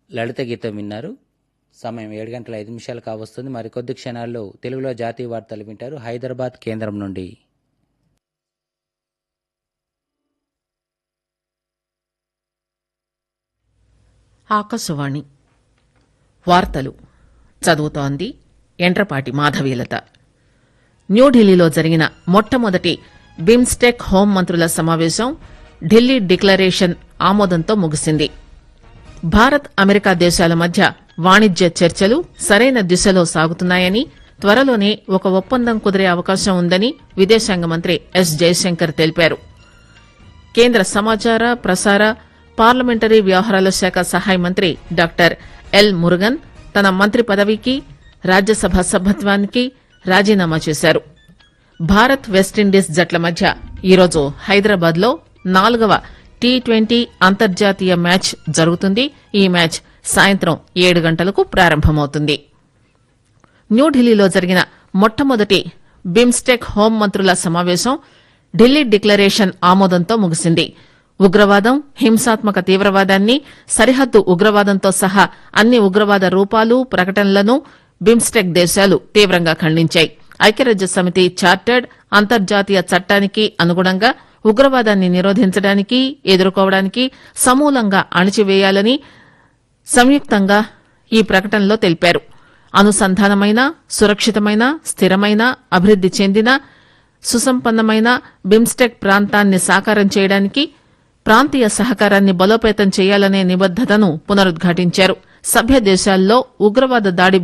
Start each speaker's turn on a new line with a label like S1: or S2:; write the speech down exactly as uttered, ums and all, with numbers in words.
S1: లలిత గీతం విన్నారు. సమయం ఏడు గంటల ఐదు నిమిషాలు కావస్తుంది. మరికొద్ది క్షణాల్లో తెలుగులో జాతీయ వార్తలు వింటారు హైదరాబాద్ కేంద్రం నుండి.
S2: ఆకాశవాణి వార్తలు చదువుతోంది ఎండ్రపాటి మాధవీలత. న్యూఢిల్లీలో జరిగిన మొట్టమొదటి బిమ్స్టెక్ హోంమంత్రుల సమావేశం ఢిల్లీ డిక్లరేషన్ ఆమోదంతో ముగిసింది. భారత్ అమెరికా దేశాల మధ్య వాణిజ్య చర్చలు సరైన దిశలో సాగుతున్నాయని, త్వరలోనే ఒక ఒప్పందం కుదిరే అవకాశం ఉందని విదేశాంగ మంత్రి ఎస్ జయశంకర్ తెలిపారు. కేంద్ర సమాచార ప్రసార పార్లమెంటరీ వ్యవహారాల శాఖ సహాయ మంత్రి డాక్టర్ ఎల్ మురుగన్ తన మంత్రి పదవికి రాజ్యసభ సభ్యత్వానికి రాజీనామా చేశారు. భారత్ వెస్టిండీస్ జట్ల మధ్య ఈరోజు హైదరాబాద్ లో నాలుగవ టీ ట్వంటీ అంతర్జాతీయ మ్యాచ్ జరుగుతుంది. ఈ మ్యాచ్ సాయంత్రం ఏడు గంటలకు ప్రారంభమవుతుంది. న్యూఢిల్లీలో జరిగిన మొట్టమొదటి బిమ్స్టెక్ హోంమంత్రుల సమావేశం ఢిల్లీ డిక్లరేషన్ ఆమోదంతో ముగిసింది. ఉగ్రవాదం, హింసాత్మక తీవ్రవాదాన్ని, సరిహద్దు ఉగ్రవాదంతో సహా అన్ని ఉగ్రవాద రూపాలు, ప్రకటనలను బిమ్స్టెక్ దేశాలు తీవ్రంగా ఖండించాయి. ఐక్యరాజ్య సమితి చార్టర్డ్ అంతర్జాతీయ చట్టానికి అనుగుణంగా ఉగ్రవాదాన్ని నిరోధించడానికి, ఎదుర్కోవడానికి సమూలంగా అణిచివేయాలని సంయుక్తంగా ఈ ప్రకటనలో తెలిపారు. అనుసంధానమైన, సురక్షితమైన, స్థిరమైన, అభివృద్ది చెందిన, సుసంపన్నమైన బిమ్స్టెక్ ప్రాంతాన్ని సాకారం చేయడానికి ప్రాంతీయ సహకారాన్ని బలోపేతం చేయాలనే నిబద్దతను పునరుద్ఘాటించారు. సభ్య దేశాల్లో ఉగ్రవాద దాడి